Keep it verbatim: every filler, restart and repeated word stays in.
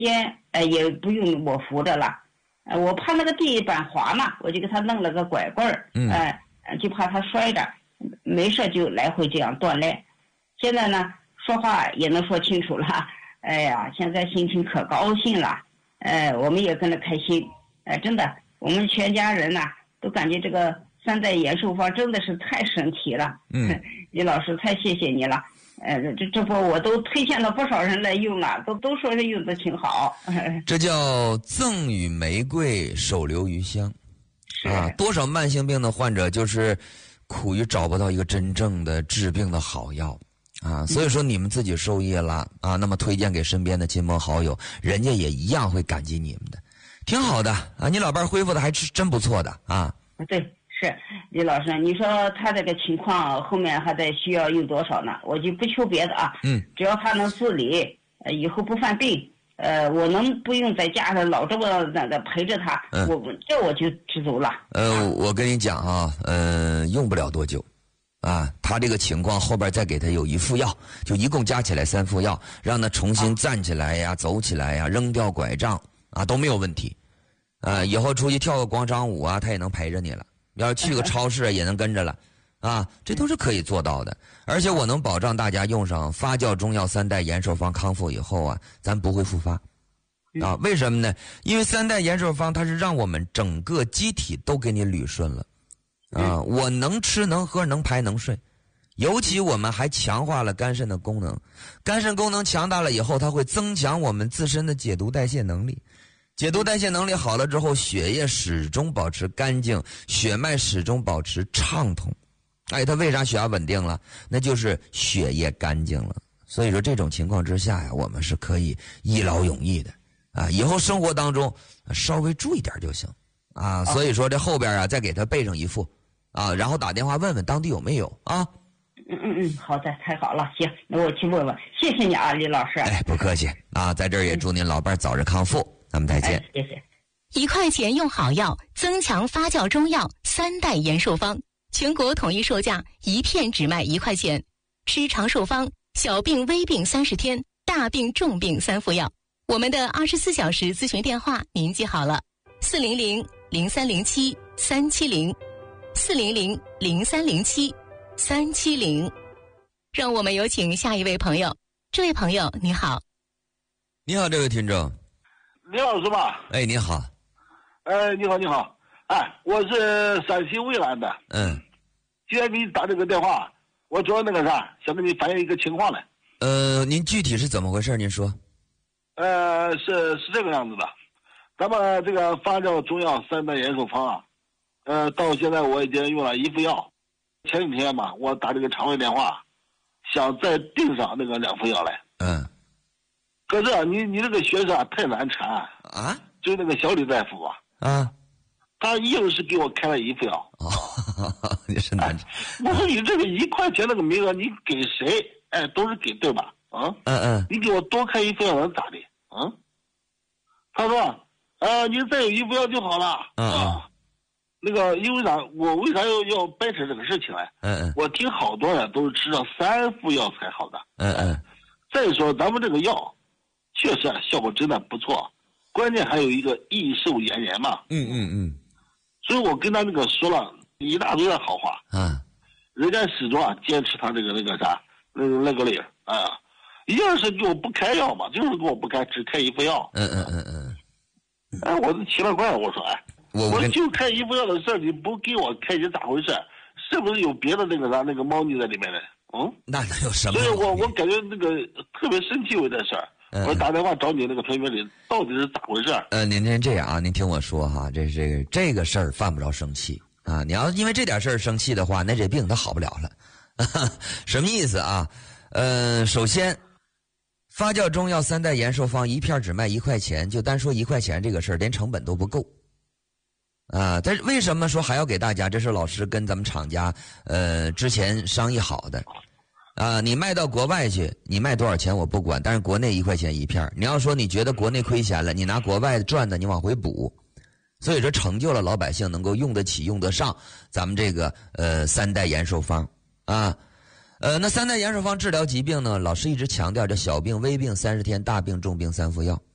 肩呃也不用我扶着了，呃我怕那个地板滑嘛，我就给他弄了个拐棍儿， 嗯， 呃就怕他摔着，没事就来回这样锻炼。现在呢，说话也能说清楚了，哎呀，现在心情可高兴了，呃，我们也跟着开心，呃，真的，我们全家人呐、啊、都感觉这个三代延寿方真的是太神奇了。 嗯， 李老师太谢谢你了。呃，这这不我都推荐了不少人来用了，都都说是用的挺好。 这叫赠与玫瑰，手留余香。啊，多少慢性病的患者就是苦于找不到一个真正的治病的好药啊，所以说你们自己受益了啊，那么推荐给身边的亲朋好友，人家也一样会感激你们的，挺好的啊。你老伴恢复的还是真不错的啊。 对，是李老师，你说他这个情况后面还得需要用多少呢？我就不求别的啊， 嗯， 只要他能自理，呃，以后不犯病。呃，我能不用在家上老这么那个陪着他， 嗯、 我这我就知足了。 呃，我跟你讲啊，呃，用不了多久，啊，他这个情况后边再给他有一副药，就一共加起来三副药，让他重新站起来呀、走起来呀、扔掉拐杖啊都没有问题，啊，以后出去跳个广场舞啊，他也能陪着你了。要是去个超市也能跟着了，啊，这都是可以做到的。而且我能保障大家用上发酵中药三代延寿方康复以后啊，咱不会复发。啊，为什么呢？因为三代延寿方它是让我们整个机体都给你捋顺了，啊，我能吃能喝能排能睡，尤其我们还强化了肝肾的功能，肝肾功能强大了以后，它会增强我们自身的解毒代谢能力。解毒代谢能力好了之后，血液始终保持干净，血脉始终保持畅通。哎，它为啥血压稳定了？那就是血液干净了。所以说这种情况之下呀，我们是可以一劳永逸的啊。以后生活当中稍微注意点就行啊。所以说这后边啊，再给他备上一副啊，然后打电话问问当地有没有啊。 嗯嗯嗯，好的，太好了，行，那我去问问，谢谢你啊，李老师。 哎，不客气啊，在这儿也祝您老伴早日康复。咱们再见、 哎、谢谢。 一块钱用好药，增强发酵中药三代延寿方，全国统一售价一片只卖一块钱。吃长寿方，小病微病三十天，大病重病三副药。我们的二十四小时咨询电话您记好了：四零零零三零七三七零，四零零零三零七三七零。让我们有请下一位朋友。这位朋友你好。 你好，这位听众。 李老师吧？ 哎，你好。 呃，你好，你好。哎，我是陕西渭南的。 嗯。 今天给你打这个电话，我主要那个啥，想跟你反映一个情况来。 呃，您具体是怎么回事？您说。 呃，是是这个样子的，咱们这个发酵中药三代延寿方啊，呃，到现在我已经用了一副药。前几天嘛，我打这个肠胃电话，想再订上那个两副药来。 嗯。 可是啊，你你这个学生啊太难缠啊！ 就那个小李大夫啊， 啊， 他硬是给我开了一副药。 哦，你是难缠。 我说你这个一块钱那个名额，你给谁？哎，都是给对吧？啊， 嗯嗯， 你给我多开一副药能咋的？嗯，他说，呃，你再有一副药就好了。 嗯嗯， 啊，那个因为啥？我为啥要要掰扯这个事情呢？ 嗯嗯， 我听好多人都是吃上三副药才好的。 嗯嗯， 再说咱们这个药。确实啊，效果真的不错，关键还有一个益寿延年嘛。 嗯嗯嗯。 所以我跟他那个说了一大堆的好话。 啊。人家始终啊坚持他这个那个啥那个那个理啊，要是给我不开药嘛，就是给我不开，只开一副药。 嗯嗯嗯嗯。 哎，我都奇了怪了，我说哎， 我我就开一副药的事，你不给我开，你咋回事？是不是有别的那个啥那个猫腻在里面呢？嗯。 那能有什么？ 所以我我感觉那个特别生气为这事儿。我打电话找你那个评评理，到底是咋回事？ 呃，您您这样啊，您听我说哈，这这个这个事儿犯不着生气啊。你要因为这点事儿生气的话，那这病它好不了了。什么意思啊？呃，首先，发酵中药三代延寿方一片只卖一块钱，就单说一块钱这个事儿，连成本都不够。啊，但是为什么说还要给大家？这是老师跟咱们厂家呃之前商议好的。啊，你卖到国外去，你卖多少钱我不管，但是国内一块钱一片。你要说你觉得国内亏钱了，你拿国外赚的你往回补，所以说成就了老百姓能够用得起、用得上咱们这个呃三代延寿方啊。呃，那三代延寿方治疗疾病呢，老师一直强调这小病、微病三十天，大病、重病三副药